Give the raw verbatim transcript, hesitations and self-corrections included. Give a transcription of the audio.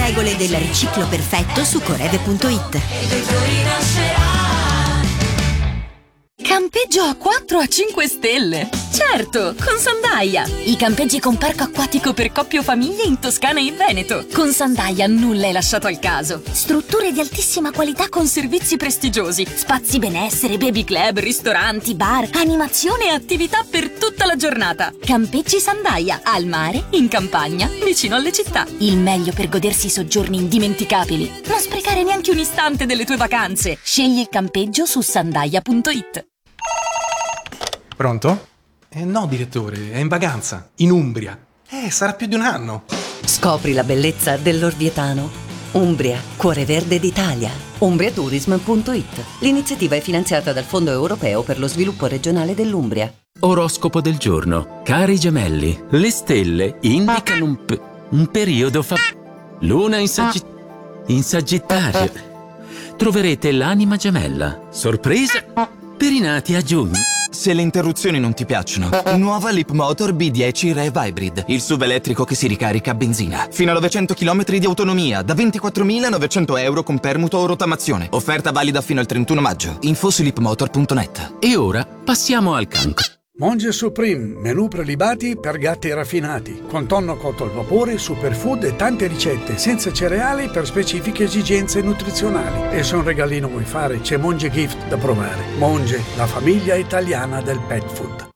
regole del riciclo perfetto su corede punto it. Campeggio a quattro a cinque stelle! Certo, con Sandaia! I campeggi con parco acquatico per coppie o famiglie in Toscana e Veneto. Con Sandaia nulla è lasciato al caso. Strutture di altissima qualità con servizi prestigiosi, spazi benessere, baby club, ristoranti, bar, animazione e attività per tutta la giornata. Campeggi Sandaia, al mare, in campagna, vicino alle città. Il meglio per godersi soggiorni indimenticabili. Non sprecare neanche un istante delle tue vacanze. Scegli il campeggio su sandaia punto it. Pronto? Eh no, direttore, è in vacanza, in Umbria. Eh, sarà più di un anno. Scopri la bellezza dell'Orvietano. Umbria, cuore verde d'Italia. umbriatourism punto it. L'iniziativa è finanziata dal Fondo Europeo per lo Sviluppo Regionale dell'Umbria. Oroscopo del giorno. Cari gemelli, le stelle indicano un, p- un periodo fa... Luna in, saggi- in Sagittario. Troverete l'anima gemella. Sorpresa per i nati a giugno. Se le interruzioni non ti piacciono, nuova Leapmotor B dieci Rev Hybrid, il S U V elettrico che si ricarica a benzina. Fino a novecento chilometri di autonomia, da ventiquattromilanovecento euro con permuto o rottamazione. Offerta valida fino al trentuno maggio. Info su leapmotor punto net. E ora passiamo al cancro. Monge Supreme, menù prelibati per gatti raffinati, con tonno cotto al vapore, superfood e tante ricette, senza cereali per specifiche esigenze nutrizionali. E se un regalino vuoi fare, c'è Monge Gift da provare. Monge, la famiglia italiana del pet food.